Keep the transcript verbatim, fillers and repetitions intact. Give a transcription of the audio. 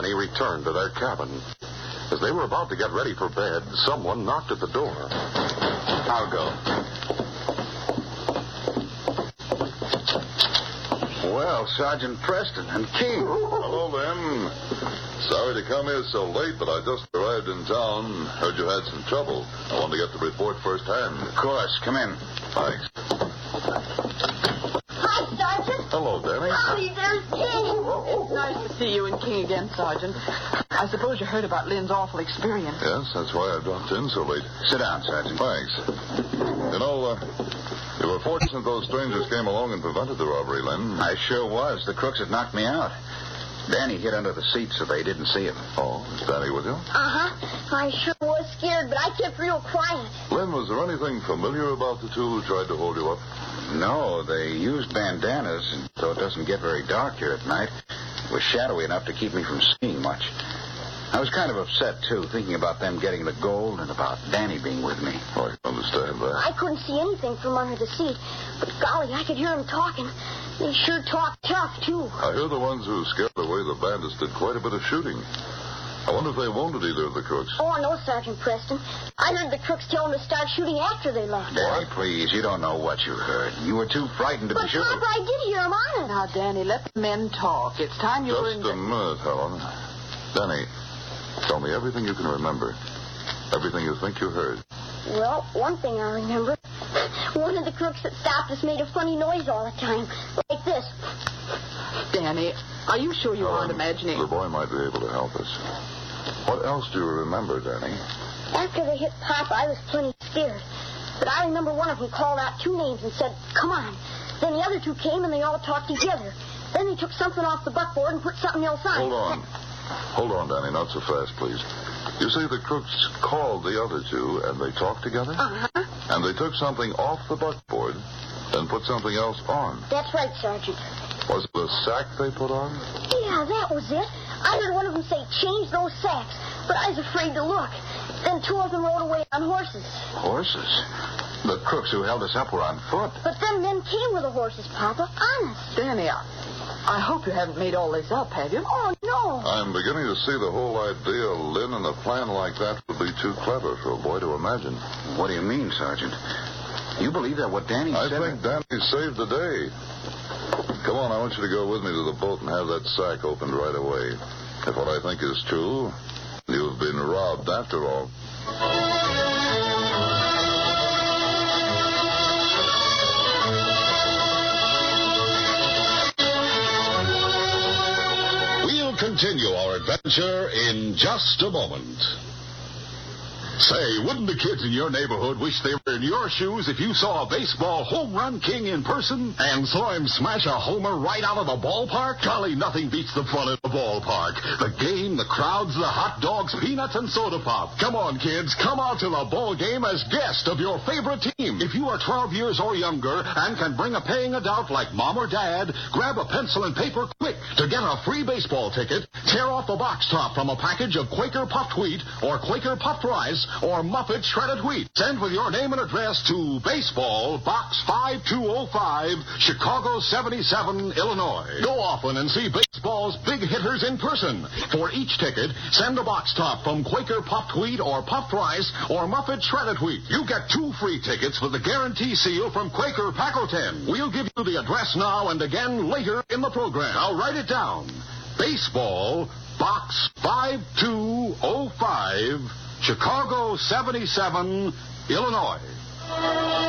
Danny returned to their cabin. As they were about to get ready for bed, someone knocked at the door. I'll go. Well, Sergeant Preston and King. Hello, then. Sorry to come here so late, but I just arrived in town. Heard you had some trouble. I wanted to get the report firsthand. Of course. Come in. Thanks. Hi, Sergeant. Hello, Danny. Howdy, there's King. It's nice to see you and King again, Sergeant. I suppose you heard about Lynn's awful experience. Yes, that's why I dropped in so late. Sit down, Sergeant. Thanks. You know, uh, you were fortunate those strangers came along and prevented the robbery, Lynn. I sure was. The crooks had knocked me out. Danny hid under the seat so they didn't see him. Oh, is Danny with you? Uh-huh. I sure was scared, but I kept real quiet. Lynn, was there anything familiar about the two who tried to hold you up? No, they used bandanas, and so it doesn't get very dark here at night. It was shadowy enough to keep me from seeing much. I was kind of upset, too, thinking about them getting the gold and about Danny being with me. Oh, I can understand that. I couldn't see anything from under the seat, but golly, I could hear them talking. They sure talk tough, too. I hear the ones who scared away the bandits did quite a bit of shooting. I wonder if they wounded either of the crooks. Oh, no, Sergeant Preston. I heard the crooks tell them to start shooting after they left. Danny, please, you don't know what you heard. You were too frightened to But, be sure. Papa, I did hear them on it. Now, Danny, let the men talk. It's time you were in... Just a minute, Helen. Danny, tell me everything you can remember. Everything you think you heard. Well, one thing I remember. One of the crooks that stopped us made a funny noise all the time. Like this. Danny, are you sure you aren't Helen, imagining... The boy might be able to help us. What else do you remember, Danny? After they hit Papa, I was plenty scared. But I remember one of them called out two names and said, "Come on." Then the other two came and they all talked together. Then they took something off the buckboard and put something else on. Hold on. Hold on, Danny. Not so fast, please. You say the crooks called the other two and they talked together? Uh-huh. And they took something off the buckboard and put something else on. That's right, Sergeant. Was it a sack they put on? Yeah, that was it. I heard one of them say, "Change those sacks." But I was afraid to look. Then two of them rode away on horses. Horses? The crooks who held us up were on foot. But them men came with the horses, Papa. Honest. Danny, I, I hope you haven't made all this up, have you? Oh, no. I'm beginning to see the whole idea, Lynn, and a plan like that would be too clever for a boy to imagine. What do you mean, Sergeant? You believe that what Danny I said... think Danny saved the day. Come on, I want you to go with me to the boat and have that sack opened right away. If what I think is true, you've been robbed after all. We'll continue our adventure in just a moment. Say, wouldn't the kids in your neighborhood wish they were in your shoes if you saw a baseball home run king in person and saw him smash a homer right out of the ballpark? Golly, nothing beats the fun at the ballpark. The game, the crowds, the hot dogs, peanuts, and soda pop. Come on, kids, come out to the ball game as guest of your favorite team. If you are twelve years or younger and can bring a paying adult like mom or dad, grab a pencil and paper quick. To get a free baseball ticket, tear off the box top from a package of Quaker puffed wheat or Quaker puffed rice or Muffet shredded wheat. Send with your name and address to Baseball, Box five two oh five, Chicago seventy-seven, Illinois. Go often and see baseball's big hitters in person. For each ticket, send a box top from Quaker puffed wheat or puffed rice or Muffet shredded wheat. You get two free tickets with the guarantee seal from Quaker Pack-O-Ten. We'll give you the address now and again later in the program. Now write it down. Baseball, Box five two oh five, Chicago seventy-seven, Illinois.